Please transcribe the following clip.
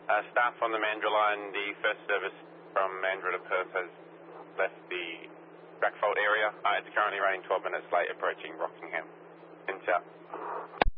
Staff on the Mandurah line, the first service from Mandurah to Perth has left the track fault area. It's currently running 12 minutes late approaching Rockingham. Inch out.